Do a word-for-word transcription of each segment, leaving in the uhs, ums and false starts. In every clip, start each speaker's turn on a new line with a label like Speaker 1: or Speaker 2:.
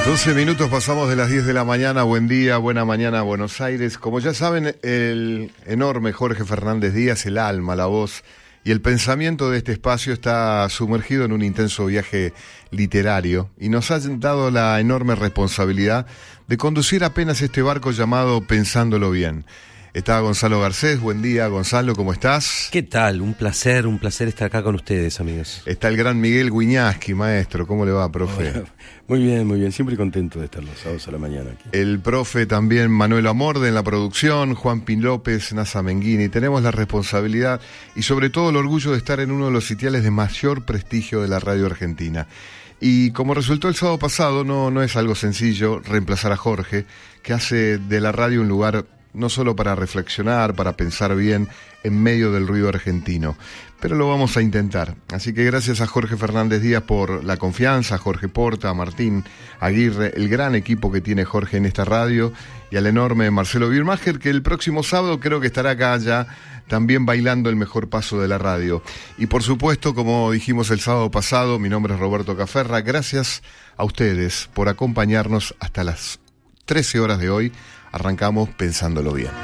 Speaker 1: doce minutos pasamos de las diez de la mañana. Buen día, buena mañana, Buenos Aires. Como ya saben, el enorme Jorge Fernández Díaz, el alma, la voz y el pensamiento de este espacio está sumergido en un intenso viaje literario y nos ha dado la enorme responsabilidad de conducir apenas este barco llamado Pensándolo Bien. Está Gonzalo Garcés. Buen día, Gonzalo, ¿cómo estás?
Speaker 2: ¿Qué tal? Un placer, un placer estar acá con ustedes, amigos.
Speaker 1: Está el gran Miguel Guiñaski, maestro. ¿Cómo le va, profe?
Speaker 3: Bueno, muy bien, muy bien. Siempre contento de estar los sábados a la mañana aquí.
Speaker 1: El profe también Manuel Amorde en la producción, Juan Pin López, Nasa Menghini. Tenemos la responsabilidad y sobre todo el orgullo de estar en uno de los sitiales de mayor prestigio de la radio argentina. Y como resultó el sábado pasado, no, no es algo sencillo reemplazar a Jorge, que hace de la radio un lugar no solo para reflexionar, para pensar bien en medio del ruido argentino, pero lo vamos a intentar. Así que gracias a Jorge Fernández Díaz por la confianza, a Jorge Porta, a Martín Aguirre, el gran equipo que tiene Jorge en esta radio, y al enorme Marcelo Birmacher, que el próximo sábado creo que estará acá ya también bailando el mejor paso de la radio. Y por supuesto, como dijimos el sábado pasado, mi nombre es Roberto Caferra. Gracias a ustedes por acompañarnos hasta las trece horas de hoy. Arrancamos Pensándolo Bien.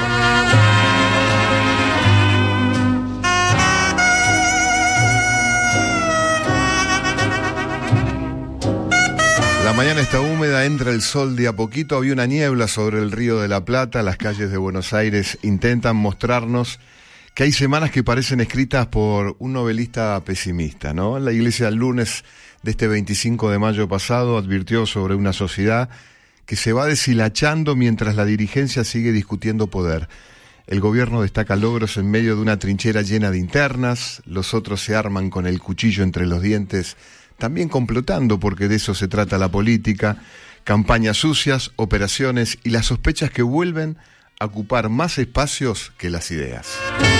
Speaker 1: La mañana está húmeda, entra el sol de a poquito, había una niebla sobre el Río de la Plata, las calles de Buenos Aires intentan mostrarnos que hay semanas que parecen escritas por un novelista pesimista, ¿no? La Iglesia el lunes de este veinticinco de mayo pasado advirtió sobre una sociedad que se va deshilachando mientras la dirigencia sigue discutiendo poder. El gobierno destaca logros en medio de una trinchera llena de internas, los otros se arman con el cuchillo entre los dientes, también complotando, porque de eso se trata la política, campañas sucias, operaciones y las sospechas que vuelven a ocupar más espacios que las ideas.